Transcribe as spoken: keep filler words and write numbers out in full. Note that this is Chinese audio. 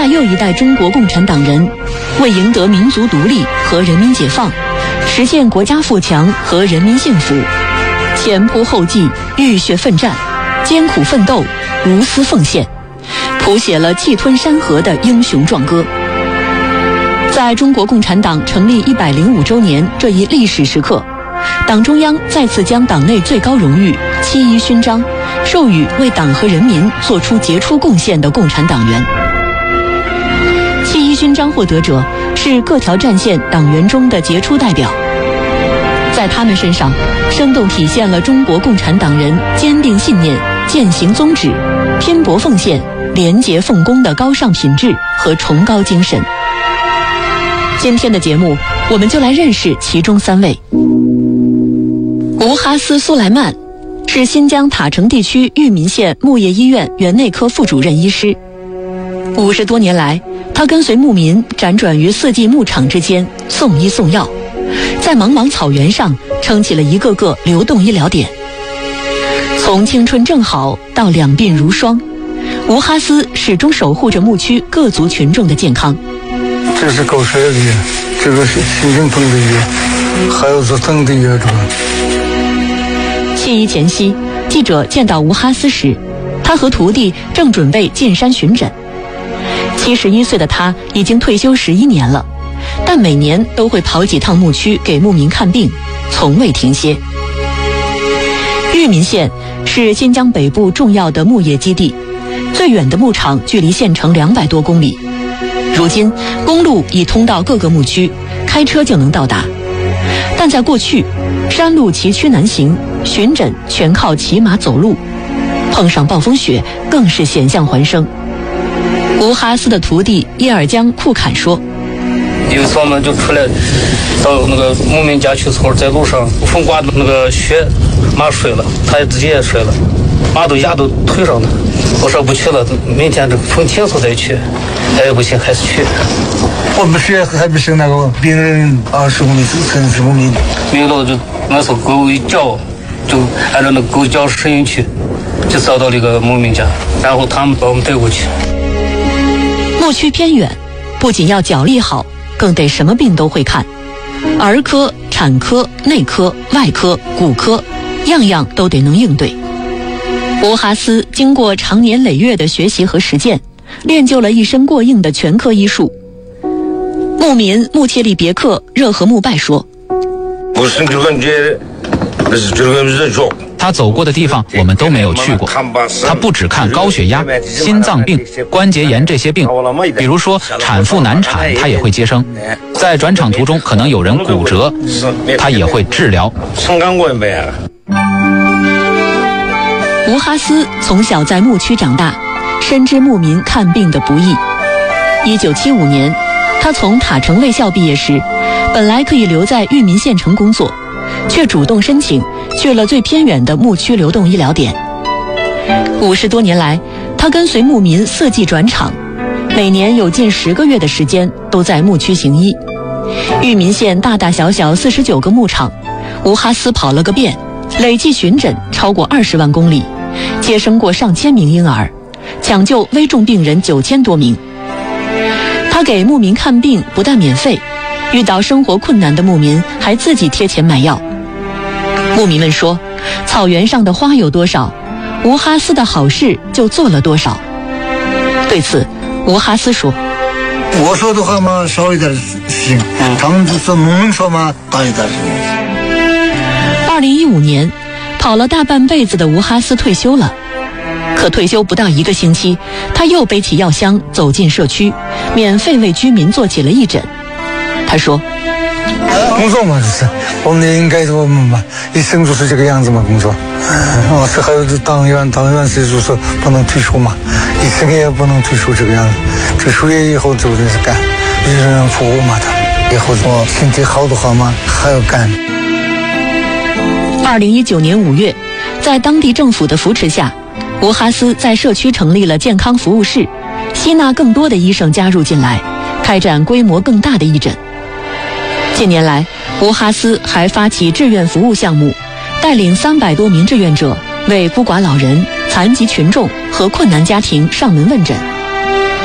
下又一代中国共产党人，为赢得民族独立和人民解放，实现国家富强和人民幸福，前仆后继，浴血奋战，艰苦奋斗，无私奉献，谱写了气吞山河的英雄壮歌。在中国共产党成立一百零五周年这一历史时刻，党中央再次将党内最高荣誉七一勋章授予为党和人民做出杰出贡献的共产党员。七一勋章获得者是各条战线党员中的杰出代表，在他们身上生动体现了中国共产党人坚定信念、践行宗旨、拼搏奉献、廉洁奉公的高尚品质和崇高精神。今天的节目，我们就来认识其中三位。吴哈斯·苏莱曼是新疆塔城地区玉民县牧业医院原内科副主任医师。五十多年来，他跟随牧民辗转于四季牧场之间，送医送药，在茫茫草原上撑起了一个个流动医疗点。从青春正好到两鬓如霜，吴哈斯始终守护着牧区各族群众的健康。 这是狗舍的药，这个是新政风的药，还有是增的药。 七一前夕，记者见到吴哈斯时，他和徒弟正准备进山巡诊。七十一岁的他已经退休十一年了，但每年都会跑几趟牧区给牧民看病，从未停歇。玉民县是新疆北部重要的牧业基地，最远的牧场距离县城两百多公里。如今公路已通到各个牧区，开车就能到达。但在过去，山路崎岖难行，巡诊全靠骑马走路，碰上暴风雪更是险象环生。吴哈斯的徒弟叶尔江库坎说：“ 有一次我们就出来到那个牧民家去的时候，在路上风刮的那个雪，马睡了，他自己也睡了，马都压到腿上了。我说不去了，明天这个风停后再去。哎，不行，还是去。 我们学还不行，那个病人二十公里三十公里， 没了就那时候狗一叫，就按照那狗叫声音去，就找到那个牧民家，然后他们把我们带过去。 牧区偏远，不仅要脚力好，更得什么病都会看，儿科、产科、内科、外科、骨科，样样都得能应对。吴哈斯经过长年累月的学习和实践，练就了一身过硬的全科医术。牧民穆切利别克热河木拜说：“ 他走过的地方我们都没有去过。他不只看高血压、心脏病、关节炎这些病，比如说产妇难产，他也会接生。在转场途中可能有人骨折，他也会治疗。” 吴哈斯从小在牧区长大，深知牧民看病的不易。一九七五年，他从塔城卫校毕业时，本来可以留在玉民县城工作，却主动申请去了最偏远的牧区流动医疗点。五十多年来，他跟随牧民四季转场，每年有近十个月的时间都在牧区行医。玉民县大大小小四十九个牧场，吴哈斯跑了个遍，累计巡诊超过二十万公里，接生过上千名婴儿，抢救危重病人九千多名。他给牧民看病不但免费，遇到生活困难的牧民还自己贴钱买药。牧民们说，草原上的花有多少，吴哈斯的好事就做了多少。对此，吴哈斯说：“ 我说的话嘛，少一点行；他们就是牧民说嘛，大一点行。” 二零一五年，跑了大半辈子的吴哈斯退休了。可退休不到一个星期，他又背起药箱走进社区，免费为居民做起了义诊。他说：“ 工作嘛，就是我们也应该我们嘛，一生就是这个样子嘛，工作。我是还有党员，党员是就是不能退休嘛，一生也不能退休这个样子。退休也以后就得是干，为人服务嘛，他以后我身体好的话嘛，还要干。” 二零一九年五月，在当地政府的扶持下，吴哈斯在社区成立了健康服务室，吸纳更多的医生加入进来，开展规模更大的义诊。近年来，吴哈斯还发起志愿服务项目，带领三百多名志愿者为孤寡老人、残疾群众和困难家庭上门问诊。